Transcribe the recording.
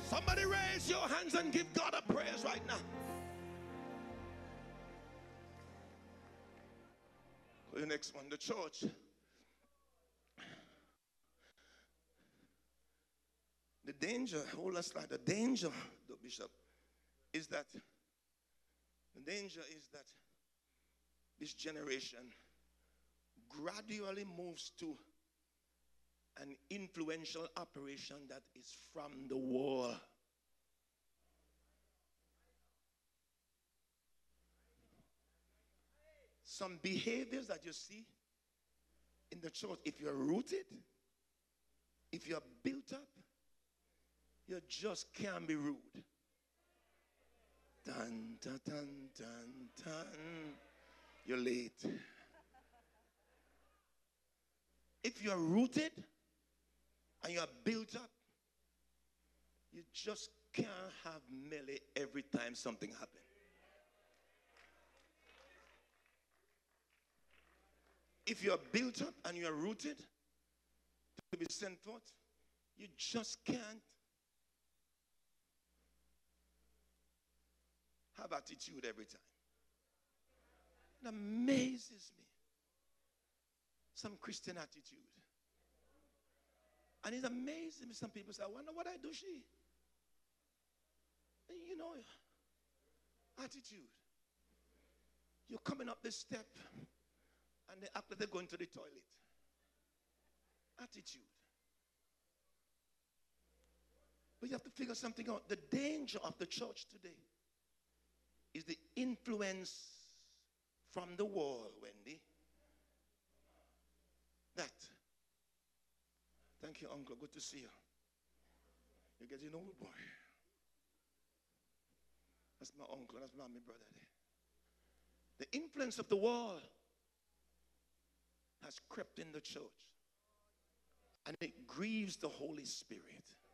Somebody raise your hands and give God a praise right now. The next one, the church. The danger, hold us like the danger, the bishop, is that this generation gradually moves to an influential operation that is from the wall. Some behaviors that you see in the church, if you're rooted, if you're built up, you just can't be rude. Dun, dun, dun, dun, dun. You're late. If you're rooted and you're built up, you just can't have melee every time something happens. If you're built up and you're rooted to be sent forth, you just can't have attitude every time. It amazes me. Some Christian attitude. And it amazes me. Some people say, I wonder what I do, she. You know, attitude. You're coming up this step and they act like they're going to the toilet. Attitude. But you have to figure something out. The danger of the church today is the influence from the wall, Wendy. That. Thank you, Uncle. Good to see you. You're getting old, boy. That's my uncle. That's my brother there. The influence of the wall has crept in the church. And it grieves the Holy Spirit.